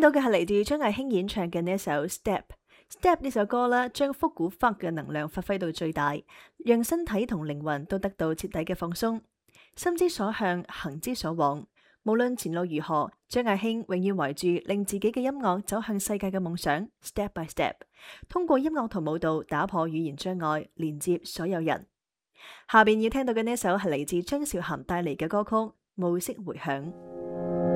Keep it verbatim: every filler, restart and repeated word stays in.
到嘅係嚟自張藝興演唱嘅呢一首《Step》。Step 呢首歌啦，將復古 funk 嘅能量發揮到最大，讓身體同靈魂都得到徹底嘅放鬆。心之所向，行之所往，無論前路如何，張藝興永遠懷住令自己嘅音樂走向世界嘅夢想。Step by step， 通過音樂同舞蹈打破語言障礙，連接所有人。下邊要聽到嘅呢首係嚟自張韶涵帶嚟嘅歌曲《暮色回響》。